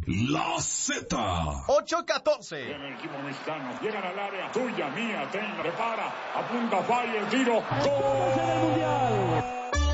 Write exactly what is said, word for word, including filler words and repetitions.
La Z. ocho catorce. En el equipo mexicano. Llegan al área. Tuya, mía, tenla, prepara. Apunta, falla, el tiro. ¡Gol!